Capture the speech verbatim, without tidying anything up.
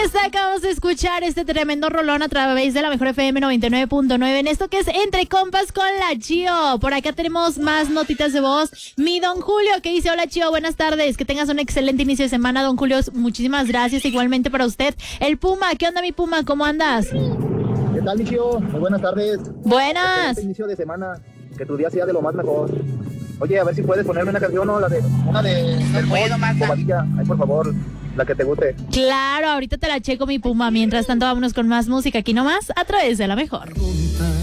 está, acabamos de escuchar este tremendo rolón a través de la Mejor F M noventa y nueve punto nueve en esto que es Entre Compas con la Chio. Por acá tenemos más notitas de voz. Mi don Julio, que dice: hola Chio, buenas tardes, que tengas un excelente inicio de semana. Don Julio, muchísimas gracias, igualmente para usted. El Puma, ¿qué onda mi Puma? ¿Cómo andas? ¿Qué tal, mi Chio? Muy buenas tardes. Buenas. Este inicio de semana, que tu día sea de lo más mejor. Oye, a ver si puedes ponerme una canción o la de una de No puedo, Magda. Bobadilla. Ay, por favor, la que te guste. Claro, ahorita te la checo mi Puma. Mientras tanto, vámonos con más música aquí nomás a través de la Mejor.